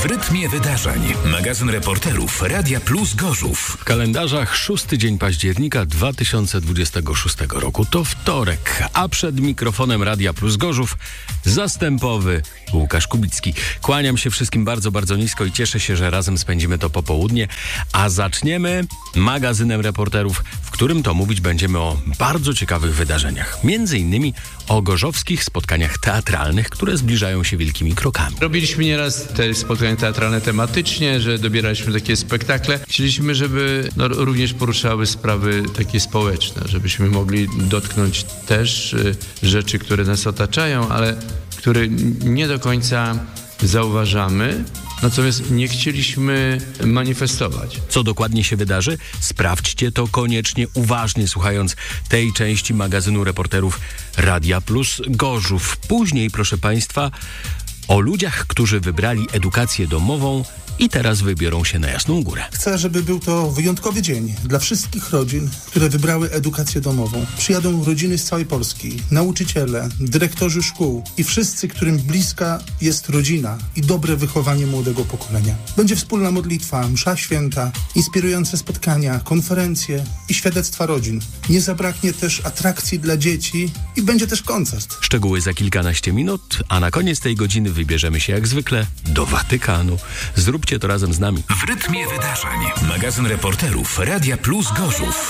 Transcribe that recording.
W rytmie wydarzeń. Magazyn reporterów Radia Plus Gorzów. W kalendarzach 6 dzień października 2026 roku to wtorek, a przed mikrofonem Radia Plus Gorzów zastępowy Łukasz Kubicki. Kłaniam się wszystkim bardzo, bardzo nisko i cieszę się, że razem spędzimy to popołudnie, a zaczniemy magazynem reporterów, w którym to mówić będziemy o bardzo ciekawych wydarzeniach. Między innymi o gorzowskich spotkaniach teatralnych, które zbliżają się wielkimi krokami. Robiliśmy nieraz te spotkania teatralne tematycznie, że dobieraliśmy takie spektakle. Chcieliśmy, żeby również poruszały sprawy takie społeczne, żebyśmy mogli dotknąć też rzeczy, które nas otaczają, ale które nie do końca zauważamy, natomiast nie chcieliśmy manifestować. Co dokładnie się wydarzy? Sprawdźcie to koniecznie uważnie, słuchając tej części magazynu reporterów Radia Plus Gorzów. Później, proszę Państwa, o ludziach, którzy wybrali edukację domową i teraz wybiorą się na Jasną Górę. Chcę, żeby był to wyjątkowy dzień dla wszystkich rodzin, które wybrały edukację domową. Przyjadą rodziny z całej Polski, nauczyciele, dyrektorzy szkół i wszyscy, którym bliska jest rodzina i dobre wychowanie młodego pokolenia. Będzie wspólna modlitwa, msza święta, inspirujące spotkania, konferencje i świadectwa rodzin. Nie zabraknie też atrakcji dla dzieci i będzie też koncert. Szczegóły za kilkanaście minut, a na koniec tej godziny wybierzemy się jak zwykle do Watykanu. Zróbcie to razem z nami. W rytmie wydarzeń. Magazyn reporterów Radia Plus Gorzów.